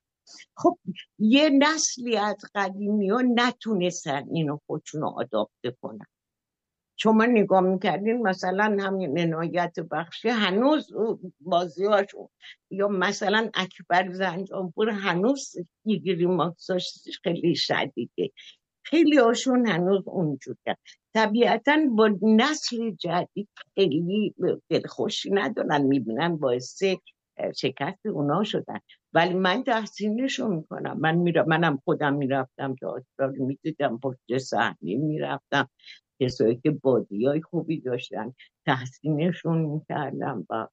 خب یه نسلی از قدیمی ها نتونستن اینو خودشون رو آداپته کنن. شما نگاه میکردین مثلا همین عنایت بخشی هنوز بازی هاشون، یا مثلا اکبر زنجانپور هنوز یگیری ماکساش خیلی شدیده، خیلی هاشون هنوز اونجوره. طبیعتا با نسل جدید خیلی دلخوشی ندارن، میبینن باعث شکست اونا شدن. ولی من تحسینشون میکنم. منم خودم میرفتم تئاتر میدیدم، پشت صحنه میرفتم، کسایی که بازیای خوبی داشتن تحسینشون میکردم و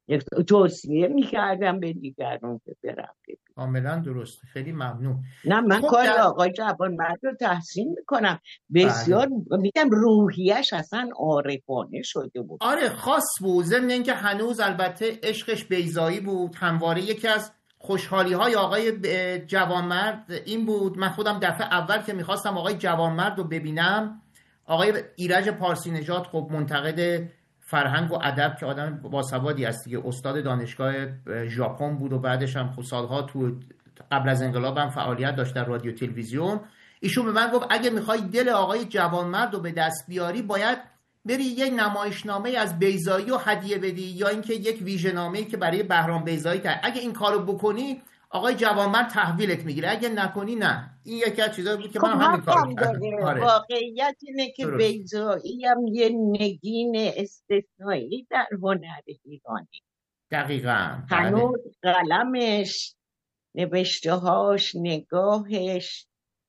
توصیه میکردم به دیگران که برم. کاملا درست، خیلی ممنون. نه من خب کار آقای جوانمرد رو تحسین میکنم، بسیار میگم روحیش اصلا عارفانه شده بود. آره خاص بود، ضمن اینکه هنوز البته عشقش بیضایی بود. همواره یکی از خوشحالی های آقای جوانمرد این بود، من خودم دفعه اول که میخواستم آقای جوانمرد رو ببینم، آقای ایرج پارسی نژاد خب منتقد فرهنگ و ادب که آدم باسوادی است دیگه، استاد دانشگاه ژاپن بود و بعدش هم خب سالها تو قبل از انقلاب هم فعالیت داشت در رادیو تلویزیون. ایشون به من گفت اگه میخوای دل آقای جوانمرد رو به دست بیاری باید بری یک نمایشنامه از بیضایی رو هدیه بدی، یا اینکه یک ویژه‌نامه‌ای که برای بهرام بیضایی کرد. اگه این کارو بکنی آقای جوانمرد تحویلت میگیره، اگه نکنی نه. این یکی از چیزایی بود که من همین کارو کردم. آره. واقعیت اینه که بیضایی هم یه نگین استثنایی در هنر ایرانی. دقیقاً. هنوز قلمش، نوشته‌هاش، نگاهش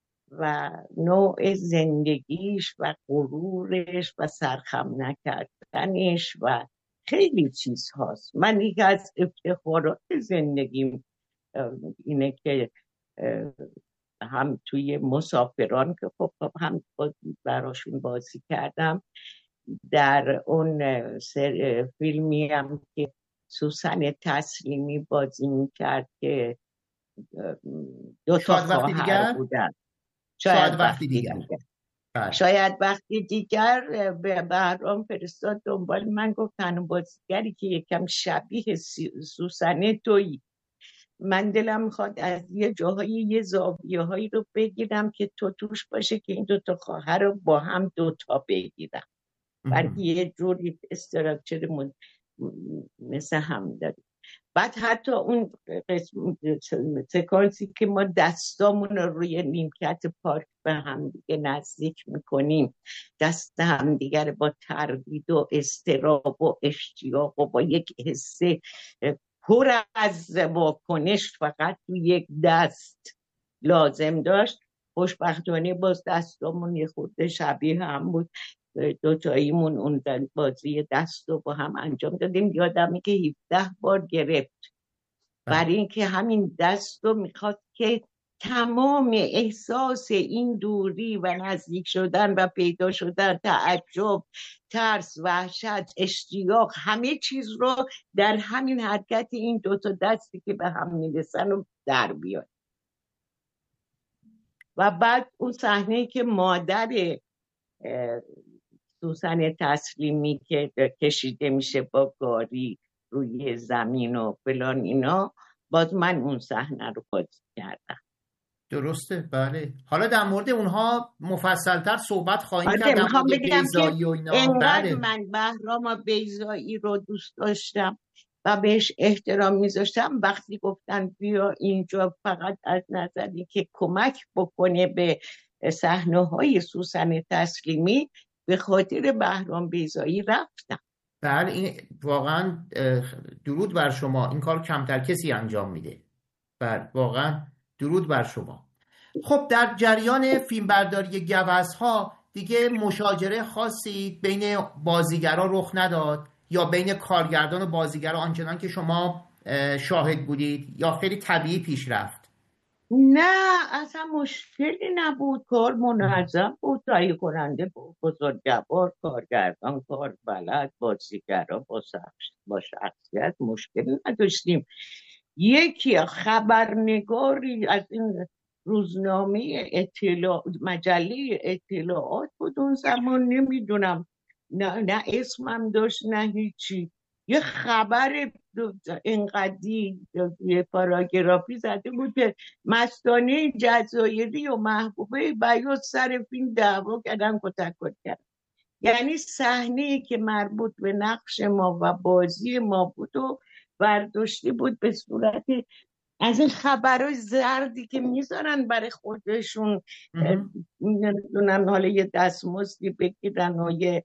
و نوع زندگیش و غرورش و سرخم نکردنش و خیلی چیز هاست. من یکی از افتخارات زندگیم اینه که هم توی مسافران که خب هم براشون بازی کردم، در اون فیلمی هم که سوسن تسلیمی بازی میکرد که دو تا خواهر بودن. شاید وقتی دیگر. شاید وقتی دیگر به بهرام فرستاد دنبال من، گفت تنها بازیگری که یکم شبیه سوسنه تویی، من دلم میخواد از یه جاهایی یه زاویه هایی رو بگیرم که تو توش باشه که این دوتا خواهر رو با هم دوتا بگیرم، برای یه جوری استراکچر مثل هم داریم. بعد حتی اون سکانسی که ما دستامون رو روی نیمکت پارک به هم دیگه نزدیک میکنیم، دست هم دیگر رو با تردید و اضطراب و اشتیاق و با یک حس پر از واکنش فقط تو یک دست لازم داشت. خوشبختانه باز دستامون یه خورده شبیه هم بود، دوتاییمون اون بازی دست رو با هم انجام دادیم. یادمه که 17 بار گرفت، برای اینکه همین دست رو میخواد که تمام احساس این دوری و نزدیک شدن و پیدا شدن، تعجب، ترس، وحشت، اشتیاق، همه چیز رو در همین حرکت این دوتا دستی که به هم میرسن رو در بیاد. و بعد اون صحنه که مادر سوسن تسلیمی که کشیده میشه با گاری روی زمین و فلان اینا، باز من اون صحنه رو بازی کردم. درسته، بله. حالا در مورد اونها مفصلتر صحبت خواهیم کرد، در میخوام مورد بگم که بیضایی و اینا. انقدر بله من بهرام بیضایی رو دوست داشتم و بهش احترام میذاشتم، وقتی گفتن بیا اینجا فقط از نظری که کمک بکنه به صحنه‌های سوسن تسلیمی، به خاطر بهرام بیضایی رفتم. بله، این واقعا درود بر شما. این کار کمتر کسی انجام میده. بله واقعا درود بر شما. خب در جریان فیلمبرداری گوزها دیگه مشاجره خاصی بین بازیگرا رخ نداد یا بین کارگردان و بازیگرا آنچنان که شما شاهد بودید، یا خیلی طبیعی پیش رفت؟ نه اصلا مشکلی نبود، کار منظم بود، تهیه کننده بود، بزرگوار، کارگردان، کار بلد، بازیگرا با شخصیت مشکلی نداشتیم. یکی خبرنگاری از این روزنامه مجله اطلاعات بود اون زمان، نمیدونم، نه اسمم داشت نه هیچی، یه خبر اینقدی یه پاراگرافی زده بود که مستانه جزایری و محبوبه بیات سر فیلم دعوا کردن، کتک کردن. یعنی صحنه‌ای که مربوط به نقش ما و بازی ما بود و برداشتی بود به صورت از این خبرهای زردی که میذارن برای خودشون، نمیدونم حالا یه دستمزدی بگیرن و یه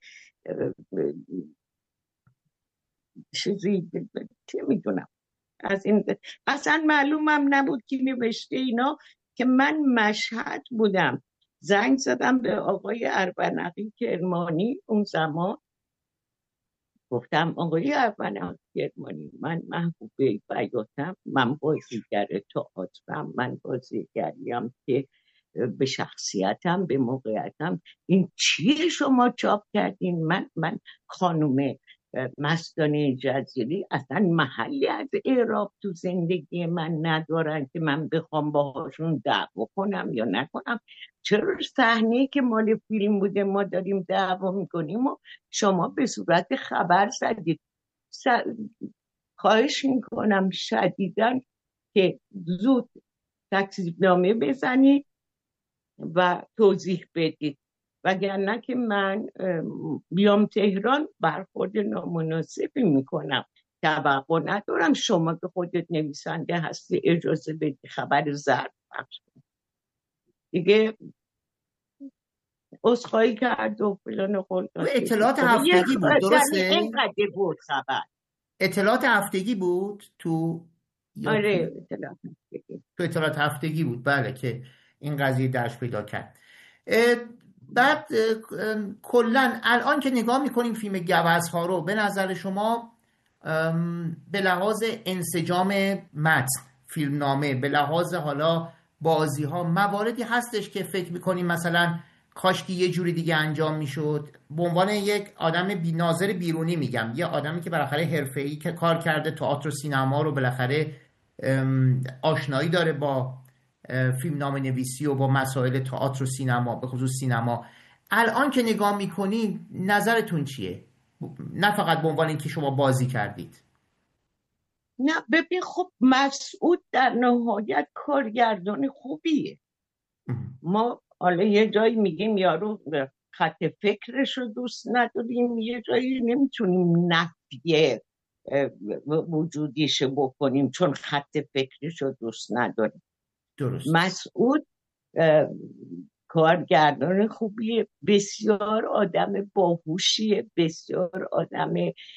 چیزی، چه میدونم، از این اصلا معلومم نبود کی نوشته اینا. که من مشهد بودم، زنگ زدم به آقای اربنقی کرمانی اون زمان، گفتم آقای اربنقی کرمانی، من محبوبه بیاتم، من بازیگر تئاترم، من بازیگریم که به شخصیتم به موقعیتم، این چیه شما چاپ کردین؟ من خانوم مستانه جزیری اصلا محلی از اعراب تو زندگی من ندارن که من بخوام باهاشون دعوا کنم یا نکنم. چرا صحنه که مال فیلم بوده ما داریم دعوا میکنیم و شما به صورت خبر زدید؟ خواهش میکنم شدیداً که زود تکذیبنامه بزنید و توضیح بدید، وگرنه که من بیام تهران برخورد نامناسبی میکنم. توقع ندارم شما که خودت نویسنده هستی اجازه بدی خبر زرد پخش کنی. دیگه عذرخواهی کرد و فلان و خلق. اطلاعات هفتگی بود، درسته؟ اینقدر بود خبر. اطلاعات هفتگی بود تو؟ آره اطلاعات هفتگی. تو اطلاعات هفتگی بود، بله، که این قضیه درش پیدا کرد. بعد کلن الان که نگاه میکنیم فیلم گوزها رو، به نظر شما به لحاظ انسجام متن فیلمنامه، به لحاظ حالا بازی ها، مواردی هستش که فکر میکنیم مثلا کاشکی یه جوری دیگه انجام میشد؟ به عنوان یک آدم ناظر بیرونی میگم، یه آدمی که بالاخره حرفه‌ای که کار کرده تئاتر و سینما رو، بالاخره آشنایی داره با فیلمنامه نویسی و با مسائل تئاتر و سینما، به خصوص سینما. الان که نگاه میکنین نظرتون چیه؟ نه فقط به عنوان اینکه شما بازی کردید. نه ببین، خب مسعود در نهایت کارگردان خوبیه. ما حالا یه جایی میگیم یارو خط فکرش رو دوست نداریم، یه جایی نمیتونیم نفی وجودیش بکنیم چون خط فکرش رو دوست نداریم. درست. مسعود کارگردان خوبیه، بسیار آدم باهوشیه، بسیار آدم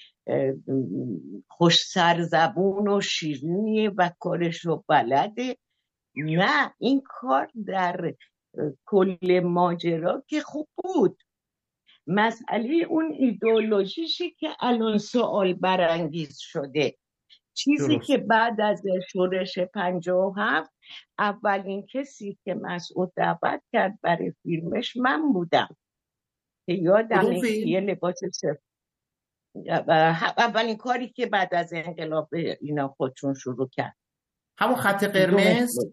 خوش سرزبون و شیرینیه و کارش رو بلده. نه این کار در کل ماجرا که خوب بود. مسئله اون ایدئولوژیشه که الان سوال برانگیز شده. چیزی درست. که بعد از شورش 57 اولین کسی که مسعود دعوت کرد برای فیلمش من بودم که یادم یه لباس سفید، اولین کاری که بعد از انقلاب اینا خودشون شروع کرد، همون خط قرمز.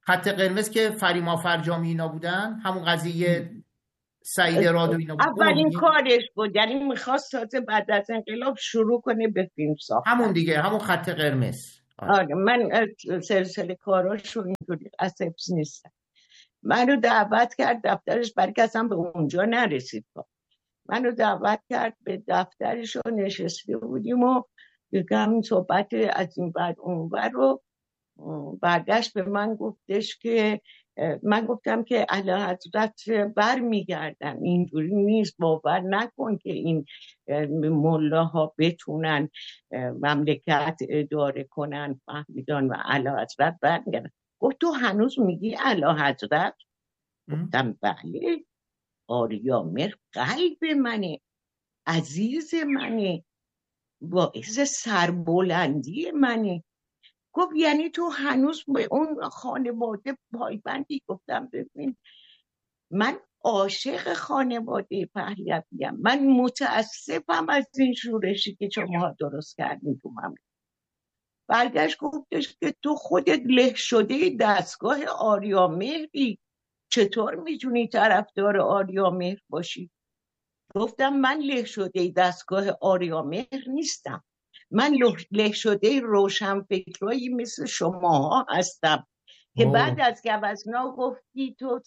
خط قرمز که فریما فرجامی اینا بودن، همون قضیه سعید راد و اینا بود. اولین کارش بود، یعنی میخواست تازه بعد از انقلاب شروع کنه به فیلم ساختن. همون دیگه، همون خط قرمز. آره من سلسله کاراشو اینجوری از حفظ نیستم. منو دعوت کرد دفترش، برای که اصلا به اونجا نرسید. منو دعوت کرد به دفترش و نشسته بودیم و دیگه همین صحبت از این بعد اون بر رو برگشت به من گفتش که من گفتم که اعلیحضرت بر میگردن، اینجوری نیست، باور نکن که این ملاها بتونن مملکت اداره کنن فهمیدان و اعلیحضرت بر میگردن. گفت تو هنوز میگی اعلیحضرت؟ گفتم بله، آریامر قلب منه، عزیز منه، باعث سربلندی منه. گفت یعنی تو هنوز به اون خانواده پایبندی؟ گفتم ببین من عاشق خانواده پهلویم، من متاسفم از این شورشی که شما درست کردین تو مملکت. برگشت گفتش که تو خودت له شده دستگاه آریامهری، چطور میتونی طرفدار آریامهر باشی؟ گفتم من له شده دستگاه آریامهر نیستم، من له شده روشنفکرایی مثل شماها هستم که بعد از گوزنا گفتی تو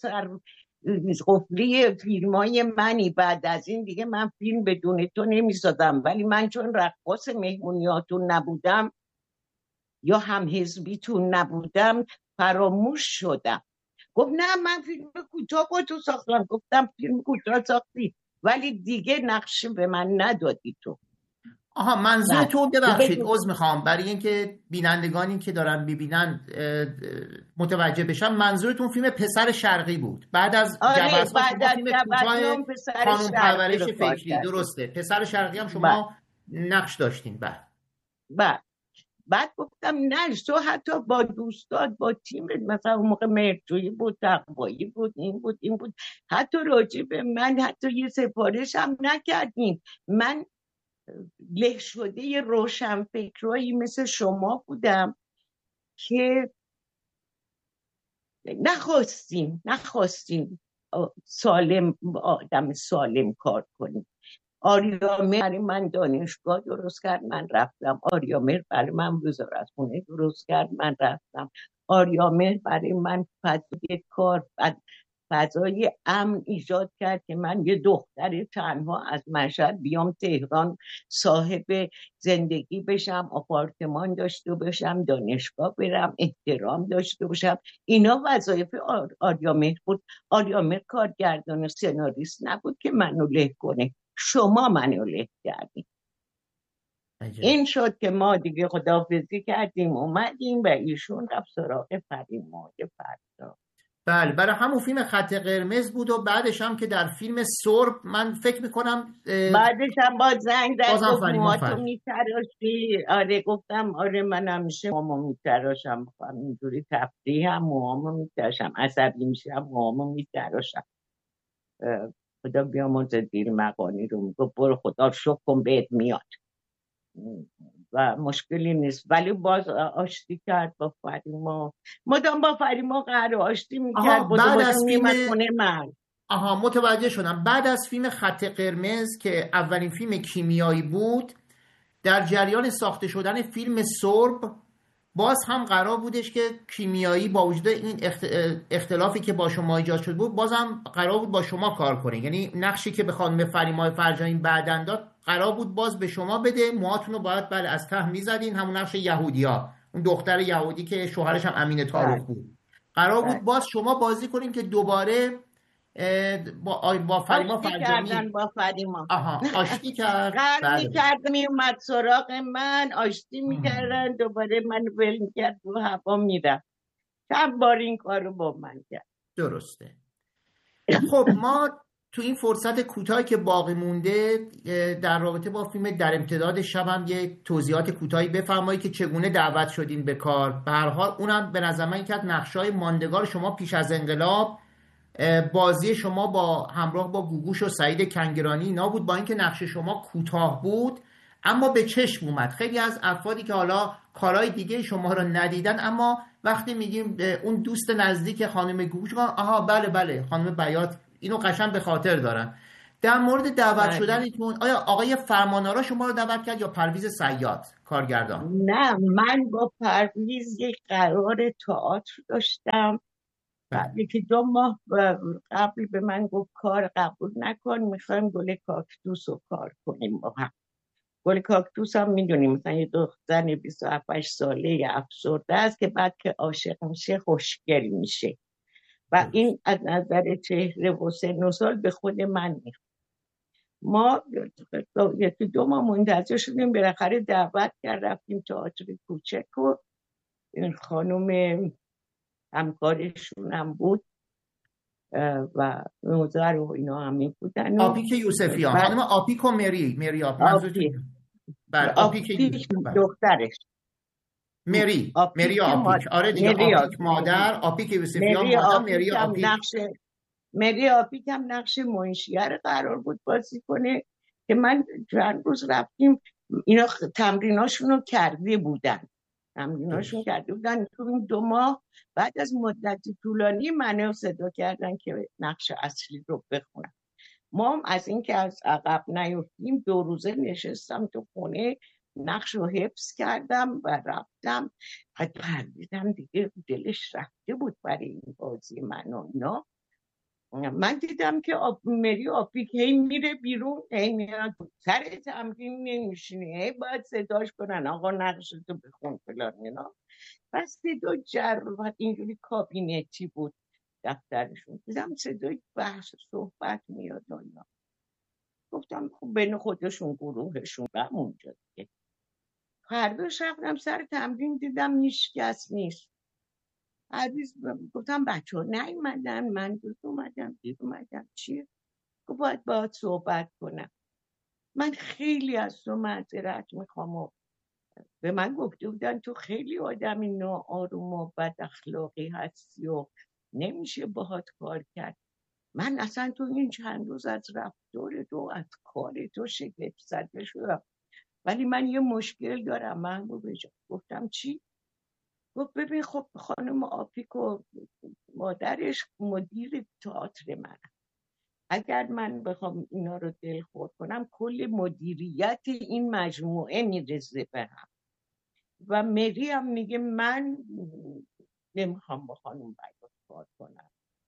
قفلی فیلمای منی، بعد از این دیگه من فیلم بدون تو نمیسازم، ولی من چون رقاص مهمونیاتون نبودم یا هم حزبیتون نبودم فراموش شدم. گفت نه من فیلم کوتاه با تو ساختم. گفتم فیلم کوتاه ساختی ولی دیگه نقشه به من ندادی تو. آها منظورتون، ببخشید عذر میخوام برای اینکه بینندگانی که دارن میبینن متوجه بشن، منظورتون فیلم پسر شرقی بود بعد از جوازها. بعد از فیلم کوتاه قانون پرورش فکری، درسته؟ پسر شرقی هم شما نقش داشتین. بعد گفتم نه تو حتی با دوستات با تیم، مثلا اون موقع مهرجویی بود، تقوایی بود، این بود، حتی راجع به من حتی یه سفارش هم نکردیم. من له شده روشنفکرایی مثل شما بودم که نخواستیم سالم آدم سالم کار کنیم. آریامر برای من دانشگاه درست کرد، من رفتم. آریامر برای من وزارتخونه درست کرد، من رفتم. آریامر برای من فضای کار، فضای امن ایجاد کرد که من یه دختر تنها از مشهد بیام تهران، صاحب زندگی بشم، آپارتمان داشته باشم، دانشگاه برم، احترام داشته باشم. اینا وظایف آریامر بود. آریامر کارگردان و سناریست نبود که منو له کنه، شما منو له کردیم. این شد که ما دیگه خداحافظی کردیم، اومدیم و ایشون رفت سراغ فریما فردا. بله، برای همون فیلم خط قرمز بود و بعدش هم که در فیلم سرب من فکر میکنم بعدش هم با زنگ زد گفت موهاتو میتراشی. آره گفتم آره من همیشه موهامو میتراشم، اینجوری تفریح هم موهامو میتراشم، عصبی میشم موهامو میتراشم. خدا بیامرزه دیر مقانی رو میگفت برو خدا شکر کن بهت میاد و مشکلی نیست. ولی باز آشتی کرد با فریما، مدام با فریما قرار آشتی میکرد. بعد از فیلم من متوجه شدم بعد از فیلم خط قرمز که اولین فیلم کیمیایی بود، در جریان ساخته شدن فیلم سرب باز هم قرار بودش که کیمیایی با وجود این اختلافی که با شما ایجاد شد بود، باز هم قرار بود با شما کار کنه. یعنی نقشی که به خانم فریما فرجانی بعداً داد قرار بود باز به شما بده، موهاتون رو باید از ته میزدین، همون نقش یهودیا، اون دختر یهودی که شوهرش هم امین طارق بود، قرار بود باز شما بازی کنین که دوباره با فریما فرجانی با فریما آشتی کرد، میکرد میومد سراغ من، آشتی میکردن، دوباره من ول میکرد رو هوا میرم. چند بار این کار رو با من کرد. درسته. خب ما تو این فرصت کوتاهی که باقی مونده در رابطه با فیلم در امتداد شب هم یه توضیحات کوتاهی بفرمایید که چگونه دعوت شدین به کار. به هر حال اونم به نظر من که نقشای ماندگار شما پیش از انقلاب، بازی شما با همراه با گوگوش و سعید کنگرانی اینا بود، با اینکه نقش شما کوتاه بود اما به چشم اومد. خیلی از افرادی که حالا کارهای دیگه شما رو ندیدن اما وقتی میگیم اون دوست نزدیک خانم گوش، آها بله بله خانم بیات، اینو قشنگ به خاطر دارن. در مورد دعوت بله. شدنتون، آیا آقای فرمانآرا شما رو دعوت کرد یا پرویز صیاد کارگردان؟ نه، من با پرویز یک قرار تئاتر داشتم. بله. یکی 2 ماه قبل به من گفت کار قبول نکن، میخوایم گل کاکتوس رو کار کنیم با هم. گل کاکتوس هم میدونیم مثلا یه دختر 27 ساله افسرده است که بعد که عاشق میشه خوشگل میشه و درست. این از نظر چهره و سن و سال به خود من میخواد. ما 1-2 ماه منتظر شدیم، بالاخره دعوت کرد، رفتیم تئاتر کوچک و این خانم همکارشون هم بود و نوزر و اینا همین بودن و آپیک یوسفیان، بعد خانم آپیک و مری آپیک آپی منظورتون؟ بله آپیک آپیک یوسفیان، بله. دخترش، مری آپیک آپیک، آره دیگه، مری آپیک مادر، آپیک یوسفیان مری مادر، آپیک مری هم آپیک. نقش مری آپیک هم نقش منشیه رو قرار بود بازی کنه که من چند روز رفتیم اینا تمریناشون رو کرده بودن درست. تو این 2 ماه بعد از مدتی طولانی منو صدا کردن که نقش اصلی رو بخونم. ما هم از این که از عقب نیفتیم 2 روزه نشستم تو خونه، نقش رو حفظ کردم و رفتم. پرویزم دیگه دلش رفته بود برای این بازی من و اینا. من دیدم که مری آپیک هی میره بیرون، هی میاد سر تمرین نمیشینه، هی باید صداش کنن آقا نقشتو بخون فلان اینا. پس صدا جر اینجوری کابینتی بود دفترشون، دیدم صدای بحث صحبت میاد و اینا. گفتم خب بین خودشون گروهشون و اونجا دیگه. فرداش رفتم سر تمرین دیدم هیچ کس نیست. عزیز گفتم بچه ها نیومدن، من دیر اومدم چیه؟ گفت باید صحبت کنم. من خیلی از تو معذرت میخوام و به من گفته بودن تو خیلی آدمی ناآروم و بد اخلاقی هستی و نمیشه باهات کار کرد. من اصلا تو این چند روز از رفتار تو، از کار تو شگفت زده شدم، ولی من یه مشکل دارم محبوب جان. گفتم چی؟ گفت ببین خب خانم آپیک و مادرش مدیر تئاتر من، اگر من بخوام اینا رو دلخور کنم کل مدیریت این مجموعه میرزه به هم و مری هم میگه من نمیخوام با خانم بیات کار کنم.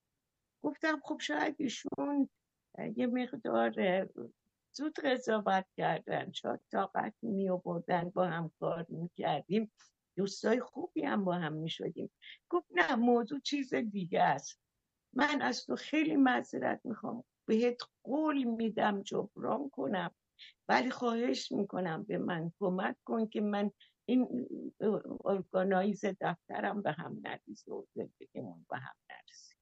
گفتم خب شاید ایشون یه مقدار زود قضاوت کردن، شاید طاقت میآوردن با هم کار میکردیم، دوستای خوبی هم با هم میشدیم. گفت نه موضوع چیز دیگه است، من از تو خیلی معذرت میخوام، بهت قول میدم جبران کنم، ولی خواهش میکنم به من کمک کن که من این ارگانایز دفترم به هم نریزه و زندگیمون به هم نریزه.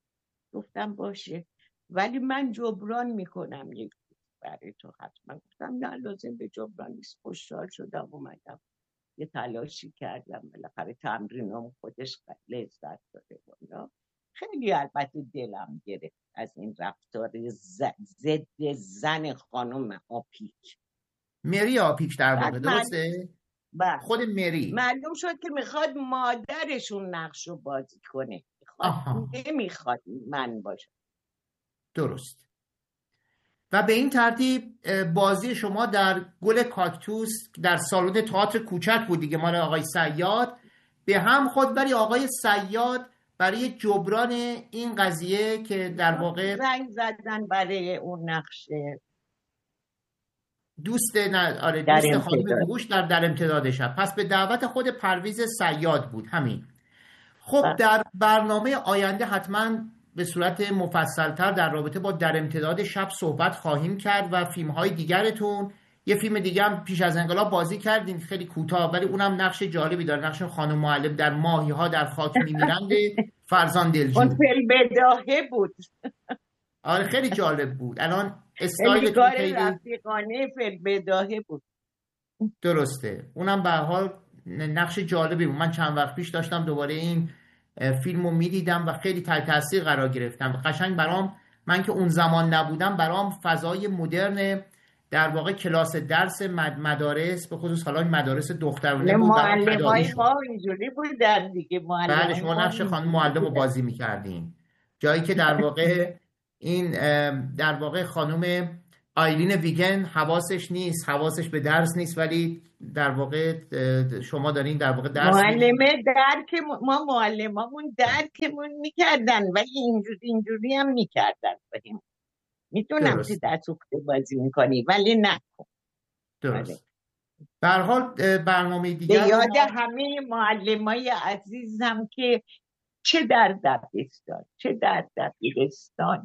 گفتم باشه ولی من جبران میکنم یک روز برای تو حتما. گفتم نه لازم به جبران نیست، خوشحال شدم اومدم یه تلاشی کردم، بالاخره تمرینام خودش لذت داده بود. خیلی البته دلم گرفت از این رفتار ضد زن خانم آپیک. مری آپیک در بعد واقع، درسته؟ خود مری معلوم شد که میخواد مادرشون نقش رو بازی کنه، آها، نمیخواد من باشم. درست. و به این ترتیب بازی شما در گل کاکتوس در سالن تئاتر کوچک بود دیگه، مال آقای صیاد. به هم خود ولی آقای صیاد برای جبران این قضیه که در واقع زنگ زدن برای اون نقشه دوست در دوست خانم امتداد. گوگوش در امتداد شب، پس به دعوت خود پرویز صیاد بود همین. خب در برنامه آینده حتما به صورت مفصلتر در رابطه با در امتداد شب صحبت خواهیم کرد و فیلم‌های دیگرتون. یه فیلم دیگه هم پیش از انقلاب بازی کردین خیلی کوتاه، ولی اونم نقش جالبی داره، نقش خانم معلم در ماهی‌ها در خاک می‌میرند فرزان اون دلجو. فیلم بداهه بود، آره خیلی جالب بود. الان خیلی استایلتون کار خیلی رفیقانه فیلم بداهه بود. درسته، اونم به هر حال نقش جالبی بود. من چند وقت پیش داشتم دوباره این فیلم رو میدیدم و خیلی تحت تاثیر قرار گرفتم. قشنگ برام، من که اون زمان نبودم، برام فضای مدرن در واقع کلاس درس مدارس، به خصوص حالا مدارس دخترانه بود، برام معلم تداعی های شد. ما اینجوری بودن دیگه، معلم بله، های شما ما نقش خانم اینجوری معلم رو بودن. بازی میکردین، جایی که در واقع این در واقع خانم آیلین ویگن حواسش نیست، حواسش به درس نیست، ولی در واقع شما دارین در واقع درس میدین. معلمه درک ما معلمامون درکمون میکردن، ولی اینجوری هم میکردن. میتونم تو درست، دستوخته بازی میکنی ولی نکن. درست. به هر حال برنامه به دیگر رو یاد ما همه معلمای عزیزم که چه در دبستان چه در دبیرستان